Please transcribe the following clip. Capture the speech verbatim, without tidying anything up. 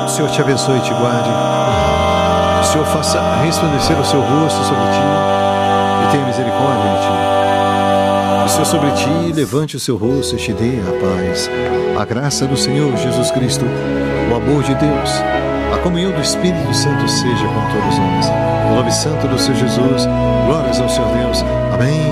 O Senhor te abençoe e te guarde. O Senhor faça resplandecer o seu rosto sobre ti e tenha misericórdia de ti. O Senhor sobre ti levante o seu rosto e te dê a paz. A graça do Senhor Jesus Cristo, o amor de Deus, a comunhão do Espírito Santo seja com todos nós. Em nome santo do Senhor Jesus, glórias ao Senhor Deus. Amém.